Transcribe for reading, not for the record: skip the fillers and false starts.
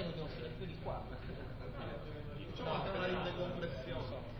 noi dobbiamo uscire più di qua. Diciamo anche una linea di compressione.